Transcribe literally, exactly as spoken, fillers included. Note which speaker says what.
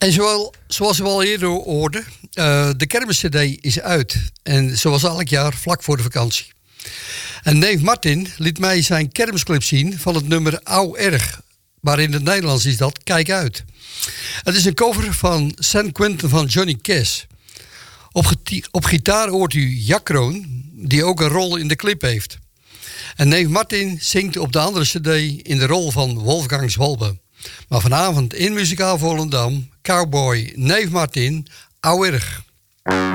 Speaker 1: En zowel, zoals we al eerder hoorden, uh, de kermis-cd is uit. En zoals elk jaar vlak voor de vakantie. En neef Martin liet mij zijn kermisclip zien van het nummer Au Erg. Maar in het Nederlands is dat Kijk Uit. Het is een cover van San Quentin van Johnny Cash. Op, geti- op gitaar hoort u Jack Kroon, die ook een rol in de clip heeft. En neef Martin zingt op de andere cd in de rol van Wolfgang Zwalbe. Maar vanavond in Muzikaal Volendam, Cowboy neef Martin, Au Erg.